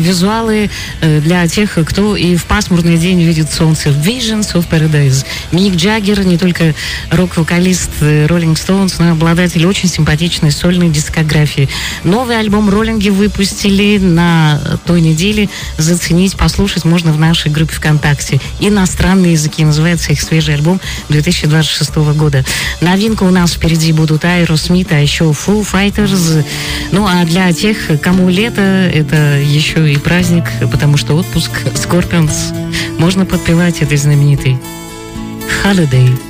визуалы для тех, кто и в пасмурный день видит солнце. Visions of Paradise. Мик Джаггер, не только рок-вокалист Rolling Stones, но обладатель очень симпатичной сольной дискографии. Новый альбом роллинги выпустили на той неделе. Заценить, послушать можно в нашей группе ВКонтакте. Иностранные языки, называется их свежий альбом 2026 года. Новинка у нас впереди будут Aerosmith, а еще Foo Fighters. Ну а для тех, кому лето, это еще и праздник, потому что отпуск. Scorpions. Можно подпевать этой знаменитой Holiday.